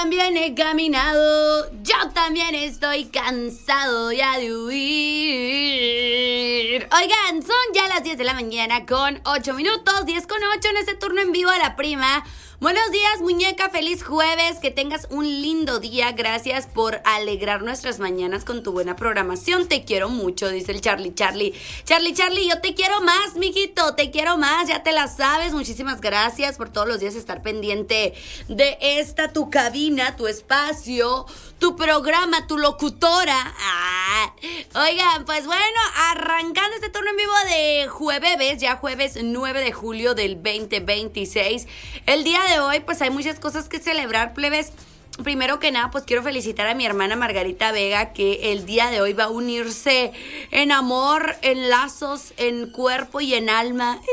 También he caminado, yo también estoy cansado ya de huir. Oigan, son ya las 10 de la mañana con 8 minutos, 10 con 8 en este turno en vivo de La Prima. Buenos días, muñeca, feliz jueves, que tengas un lindo día, gracias por alegrar nuestras mañanas con tu buena programación, te quiero mucho, dice el Charlie, yo te quiero más, mijito, te quiero más, ya te la sabes, muchísimas gracias por todos los días estar pendiente de esta, tu cabina, tu espacio, tu programa, tu locutora. Oigan, pues bueno, arrancando este turno en vivo de jueves, ya jueves 9 de julio del 2026, el día de hoy pues hay muchas cosas que celebrar, plebes. Primero que nada, pues quiero felicitar a mi hermana Margarita Vega, que el día de hoy va a unirse en amor, en lazos, en cuerpo y en alma.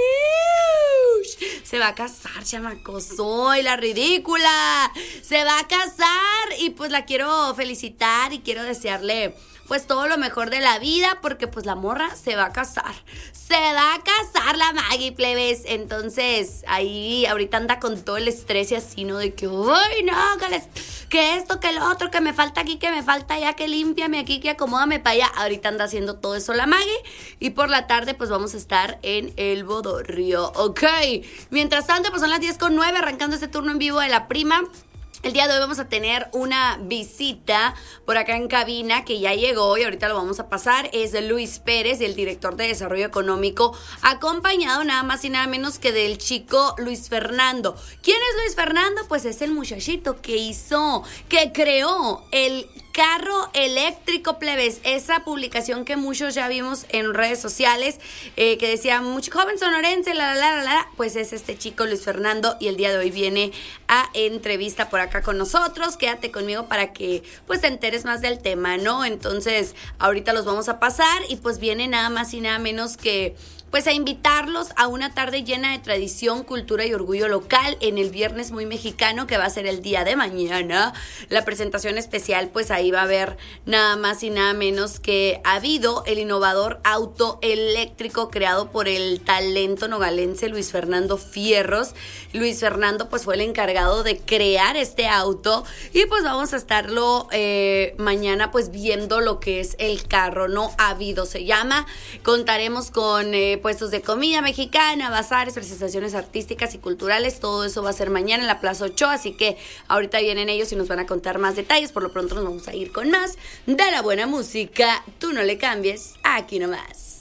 Se va a casar, chamaco, soy la ridícula. Se va a casar y pues la quiero felicitar y quiero desearle pues todo lo mejor de la vida, porque pues la morra se va a casar. Se va a casar la Maggie, plebes. Entonces, ahí ahorita anda con todo el estrés y así, ¿no? De que, ¡ay, no! Que esto, que lo otro, que me falta aquí, que me falta allá, que límpiame aquí, que acomódame para allá. Ahorita anda haciendo todo eso la Maggie. Y por la tarde, pues vamos a estar en el bodorrio, ¿ok? Mientras tanto, pues son las 10:09, arrancando este turno en vivo de La Prima. El día de hoy vamos a tener una visita por acá en cabina que ya llegó y ahorita lo vamos a pasar. Es Luis Pérez, el director de Desarrollo Económico, acompañado nada más y nada menos que del chico Luis Fernando. ¿Quién es Luis Fernando? Pues es el muchachito que creó el carro eléctrico, plebes. Esa publicación que muchos ya vimos en redes sociales, que decía, mucho joven sonorense, pues es este chico Luis Fernando, y el día de hoy viene a entrevista por acá con nosotros. Quédate conmigo para que pues te enteres más del tema, ¿no? Entonces, ahorita los vamos a pasar y pues viene nada más y nada menos que pues a invitarlos a una tarde llena de tradición, cultura y orgullo local en el Viernes Muy Mexicano, que va a ser el día de mañana. La presentación especial, pues ahí va a haber nada más y nada menos que Habido, el innovador auto eléctrico creado por el talento nogalense Luis Fernando Fierros. Luis Fernando pues fue el encargado de crear este auto y pues vamos a estarlo mañana pues viendo lo que es el carro, ¿no? Habido se llama. Contaremos con puestos de comida mexicana, bazares, presentaciones artísticas y culturales. Todo eso va a ser mañana en la Plaza Ochoa, así que ahorita vienen ellos y nos van a contar más detalles. Por lo pronto nos vamos a ir con más de la buena música. Tú no le cambies, aquí nomás.